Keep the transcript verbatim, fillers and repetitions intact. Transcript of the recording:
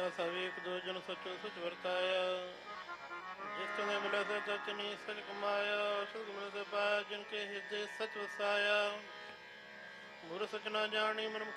ਤਾ ਸਭੀ ਇੱਕ ਦੋ ਜਨ ਸਚੋ ਸੁਚ ਵਰਤਾਇਆ। ਜਿਸ ਤੁਨੇ ਮਿਲੇ ਸੇ ਸਚਨੀ ਸਚ ਕਮਾਇਆ। ਸੁਖ ਮਿਲੇ ਸੇ ਪਾਇਆ ਜਿਨ ਕੇ ਹਿਰਦੇ ਸਚ ਵਸਾਇਆ। ਗੁਰ ਸਚ ਨਾ ਜਾਣੀ ਮਨ